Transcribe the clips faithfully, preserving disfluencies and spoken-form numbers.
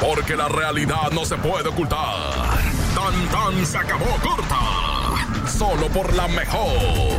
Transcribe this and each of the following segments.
porque la realidad no se puede ocultar. Tan tan se acabó corta, solo por la mejor.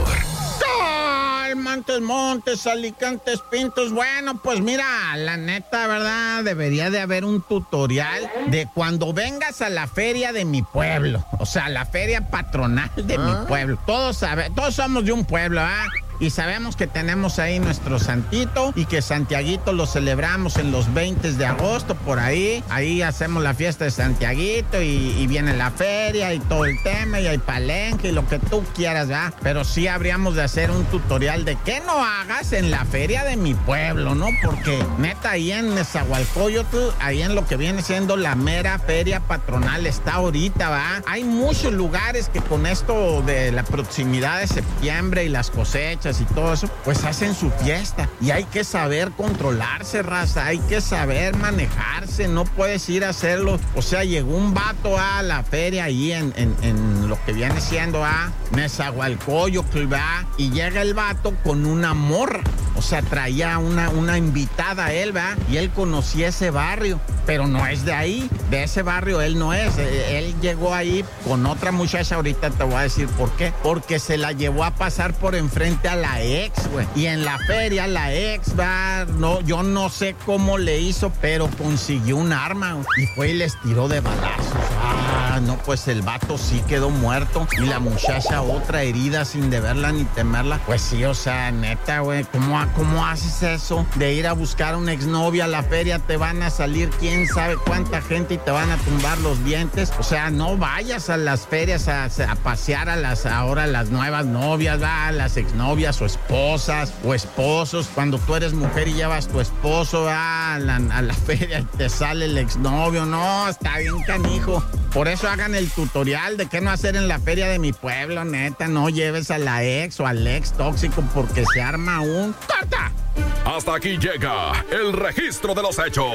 Montes, Montes, Alicantes, Pintos. Bueno, pues mira, la neta, ¿verdad? Debería de haber un tutorial de cuando vengas a la feria de mi pueblo. O sea, la feria patronal de ¿Ah? mi pueblo. Todos sabe, todos somos de un pueblo, ¿ah? ¿eh? Y sabemos que tenemos ahí nuestro santito y que Santiaguito lo celebramos en los veinte de agosto, por ahí. Ahí hacemos la fiesta de Santiaguito y, y viene la feria y todo el tema y hay palenque y lo que tú quieras, ¿verdad? Pero sí habríamos de hacer un tutorial de qué no hagas en la feria de mi pueblo, ¿no? Porque neta, ahí en Nezahualcóyotl, ahí en lo que viene siendo la mera feria patronal está ahorita, ¿va? Hay muchos lugares que con esto de la proximidad de septiembre y las cosechas y todo eso, pues hacen su fiesta. Y hay que saber controlarse, raza. Hay que saber manejarse. No puedes ir a hacerlo. O sea, llegó un vato a la feria ahí en, en, en lo que viene siendo a Nezahualcóyotl, ¿va? Y llega el vato con una morra. O sea, traía una, una invitada a él, ¿va? Y él conocía ese barrio, pero no es de ahí. De ese barrio él no es. Él llegó ahí con otra muchacha. Ahorita te voy a decir por qué. Porque se la llevó a pasar por enfrente a la ex, güey. Y en la feria la ex, va, no, yo no sé cómo le hizo, pero consiguió un arma, güey, y fue y les tiró de balazos. Ah, no, pues el vato sí quedó muerto y la muchacha otra herida sin deberla ni temerla. Pues sí, o sea, neta, güey, ¿cómo, ¿cómo haces eso? De ir a buscar a una exnovia a la feria, te van a salir quién sabe cuánta gente y te van a tumbar los dientes. O sea, no vayas a las ferias a, a pasear a las ahora las nuevas novias, va, a las exnovias o esposas o esposos. Cuando tú eres mujer y llevas tu esposo a la, a la feria y te sale el exnovio, no, está bien canijo. Por eso hagan el tutorial de qué no hacer en la feria de mi pueblo, neta. No lleves a la ex o al ex tóxico porque se arma un ¡corta! Hasta aquí llega el registro de los hechos.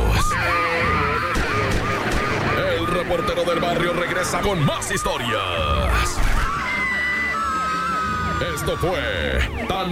El reportero del barrio regresa con más historias. Esto fue Tan